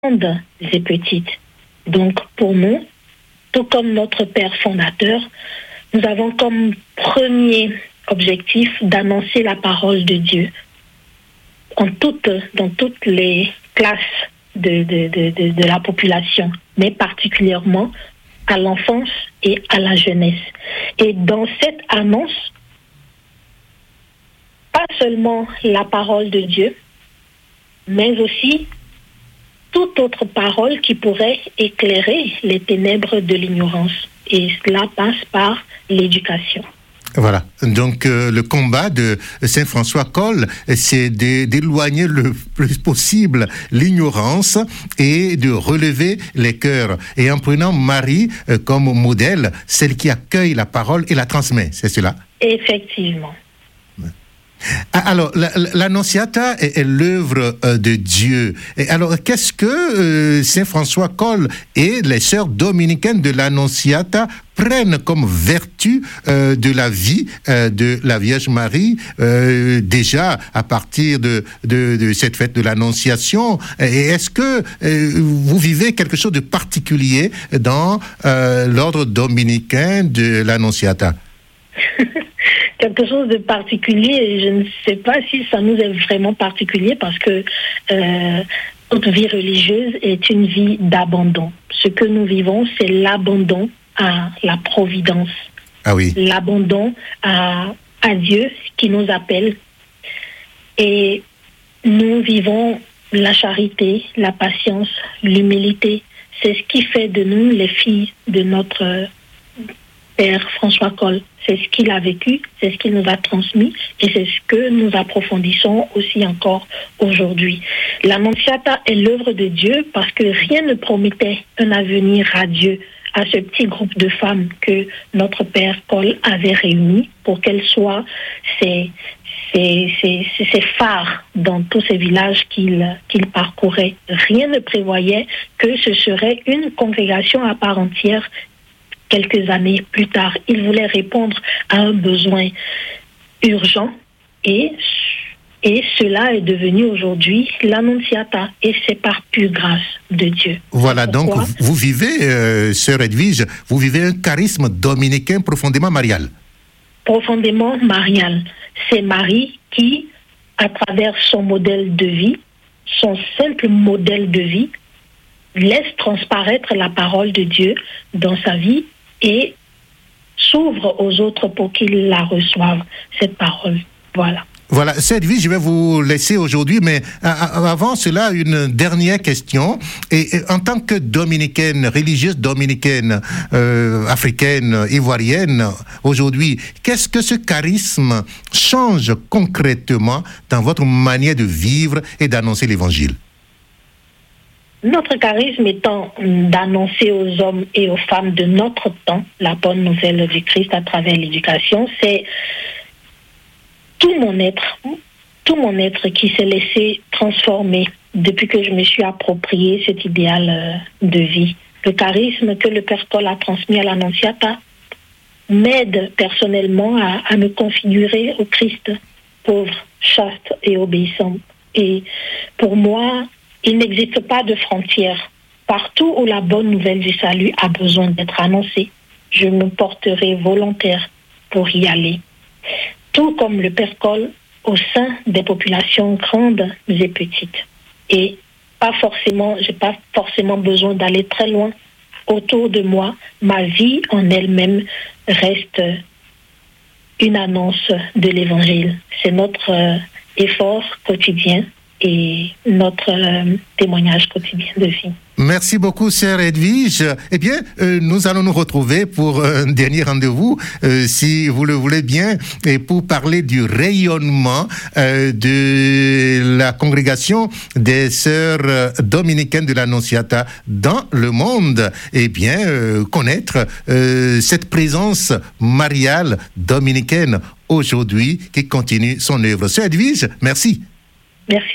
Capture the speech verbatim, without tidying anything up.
grandes et petites. Donc, pour nous, tout comme notre Père fondateur, nous avons comme premier objectif d'annoncer la parole de Dieu en toutes, dans toutes les classes de, de, de, de, de la population, mais particulièrement à l'enfance et à la jeunesse. Et dans cette annonce, pas seulement la parole de Dieu, mais aussi toute autre parole qui pourrait éclairer les ténèbres de l'ignorance. Et cela passe par l'éducation. Voilà. Donc, euh, le combat de Saint François Coll, c'est de, d'éloigner le plus possible l'ignorance et de relever les cœurs. Et en prenant Marie euh, comme modèle, celle qui accueille la parole et la transmet. C'est cela? Effectivement. Alors, l'Annonciata est, est l'œuvre euh, de Dieu. Et alors, qu'est-ce que euh, Saint François Coll et les sœurs dominicaines de l'Annonciata prennent comme vertu euh, de la vie euh, de la Vierge Marie, euh, déjà à partir de, de, de cette fête de l'Annonciation? Et est-ce que euh, vous vivez quelque chose de particulier dans euh, l'ordre dominicain de l'Annonciata? Quelque chose de particulier, je ne sais pas si ça nous est vraiment particulier parce que euh, notre vie religieuse est une vie d'abandon. Ce que nous vivons, c'est l'abandon à la providence. Ah oui. L'abandon à, à Dieu qui nous appelle. Et nous vivons la charité, la patience, l'humilité. C'est ce qui fait de nous les filles de notre Père François Coll. C'est ce qu'il a vécu, c'est ce qu'il nous a transmis et c'est ce que nous approfondissons aussi encore aujourd'hui. L'Annonciata est l'œuvre de Dieu parce que rien ne promettait un avenir radieux à ce petit groupe de femmes que notre Père Coll avait réuni pour qu'elles soient ces, ces, ces, ces, ces phares dans tous ces villages qu'il, qu'il parcourait. Rien ne prévoyait que ce serait une congrégation à part entière. Quelques années plus tard, il voulait répondre à un besoin urgent et, et cela est devenu aujourd'hui l'Annonciata et c'est par pure grâce de Dieu. Voilà, donc vous vivez, euh, sœur Edwige, vous vivez un charisme dominicain profondément marial. Profondément marial. C'est Marie qui, à travers son modèle de vie, son simple modèle de vie, laisse transparaître la parole de Dieu dans sa vie et s'ouvre aux autres pour qu'ils la reçoivent, cette parole. Voilà. Voilà, cette vie, je vais vous laisser aujourd'hui, mais avant cela, une dernière question. Et, et en tant que dominicaine, religieuse dominicaine, euh, africaine, ivoirienne, aujourd'hui, qu'est-ce que ce charisme change concrètement dans votre manière de vivre et d'annoncer l'Évangile? Notre charisme étant d'annoncer aux hommes et aux femmes de notre temps la bonne nouvelle du Christ à travers l'éducation, c'est tout mon être, tout mon être qui s'est laissé transformer depuis que je me suis approprié cet idéal de vie. Le charisme que le Père Coll a transmis à l'Annonciata m'aide personnellement à, à me configurer au Christ, pauvre, chaste et obéissant. Et pour moi, il n'existe pas de frontières. Partout où la bonne nouvelle du salut a besoin d'être annoncée, je me porterai volontaire pour y aller. Tout comme le Père Coll au sein des populations grandes et petites. Et pas forcément, j'ai pas forcément besoin d'aller très loin. Autour de moi, ma vie en elle-même reste une annonce de l'Évangile. C'est notre euh, effort quotidien et notre euh, témoignage quotidien de vie. Merci beaucoup, sœur Edwige. Eh bien, euh, nous allons nous retrouver pour un dernier rendez-vous, euh, si vous le voulez bien, et pour parler du rayonnement euh, de la congrégation des sœurs dominicaines de l'Annonciata dans le monde. Eh bien, euh, connaître euh, cette présence mariale dominicaine aujourd'hui qui continue son œuvre. Sœur Edwige, merci. Merci.